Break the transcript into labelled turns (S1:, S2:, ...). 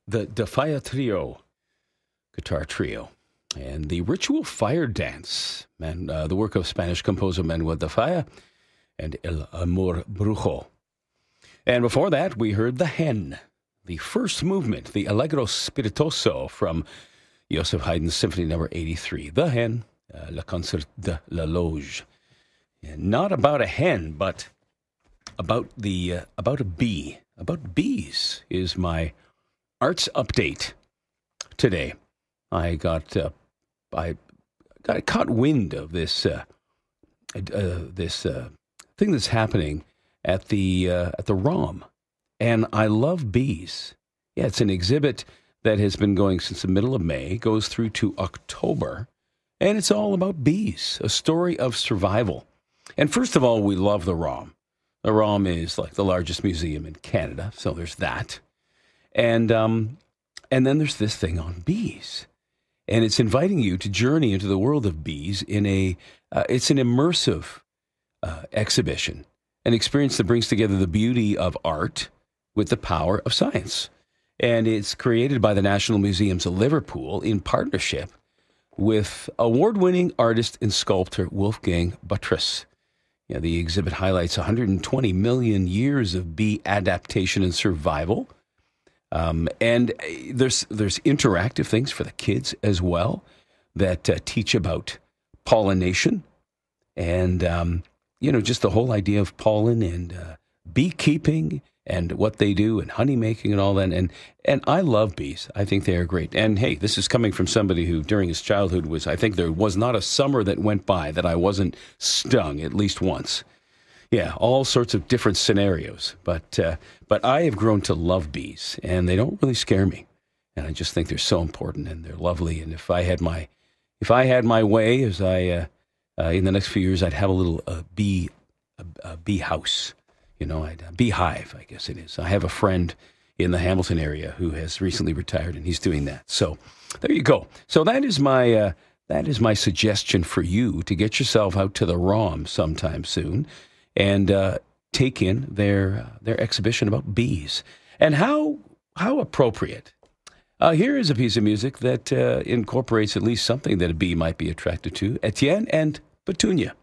S1: the Defia Trio, guitar trio, and the Ritual Fire Dance, the work of Spanish composer Manuel de Falla and El Amor Brujo. And before that, we heard The Hen, the first movement, the Allegro Spiritoso from Joseph Haydn's Symphony No. 83. The Hen, Le Concert de la Loge. And not about a hen, but about a bee. About bees is my arts update today. I caught wind of this thing that's happening at the ROM, and I love bees. Yeah, it's an exhibit that has been going since the middle of May, goes through to October, and it's all about bees, a story of survival. And first of all, we love the ROM. The ROM is like the largest museum in Canada, so there's that. And then there's this thing on bees. And it's inviting you to journey into the world of bees it's an immersive exhibition, an experience that brings together the beauty of art with the power of science. And it's created by the National Museums of Liverpool in partnership with award-winning artist and sculptor Wolfgang Buttress. Yeah, the exhibit highlights 120 million years of bee adaptation and survival. And there's interactive things for the kids as well that teach about pollination and, just the whole idea of pollen and beekeeping and what they do and honey making and all that. And I love bees. I think they are great. And hey, this is coming from somebody who during his childhood I think there was not a summer that went by that I wasn't stung at least once. Yeah, all sorts of different scenarios. But I have grown to love bees, and they don't really scare me. And I just think they're so important, and they're lovely. And if I had my way, as I in the next few years, I'd have a little bee house. A beehive, I guess it is. I have a friend in the Hamilton area who has recently retired, and he's doing that. So there you go. So that is my suggestion for you to get yourself out to the ROM sometime soon and take in their exhibition about bees. And how appropriate. Here is a piece of music that incorporates at least something that a bee might be attracted to. Etienne and Petunia.